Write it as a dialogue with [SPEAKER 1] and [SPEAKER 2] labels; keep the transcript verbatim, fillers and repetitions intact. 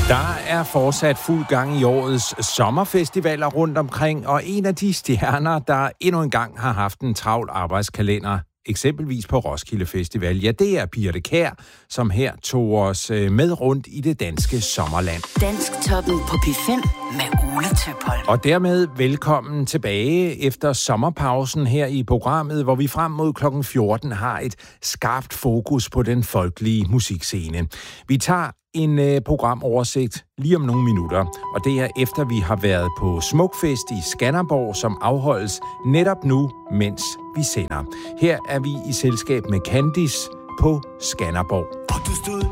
[SPEAKER 1] Der er fortsat fuld gang i årets sommerfestivaler rundt omkring, og en af de stjerner, der endnu en gang har haft en travl arbejdskalender, eksempelvis på Roskilde Festival, ja, det er Birthe Kjær, som her tog os med rundt i det danske sommerland.
[SPEAKER 2] Dansktoppen på P fem med Ole Tøpholm.
[SPEAKER 1] Og dermed velkommen tilbage efter sommerpausen her i programmet, hvor vi frem mod klokken fjorten har et skarpt fokus på den folkelige musikscene. Vi tager en uh, programoversigt lige om nogle minutter, og det er efter vi har været på Smukfest i Skanderborg, som afholdes netop nu, mens vi sender. Her er vi i selskab med Candice på Skanderborg.
[SPEAKER 3] Og du stod